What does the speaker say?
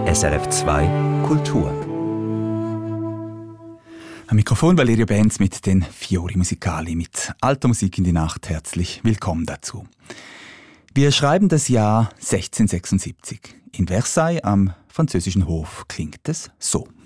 SRF 2 Kultur. Am Mikrofon Valerio Benz mit den Fiori Musicali, mit alter Musik in die Nacht. Herzlich willkommen dazu. Wir schreiben das Jahr 1676. In Versailles am französischen Hof klingt es so.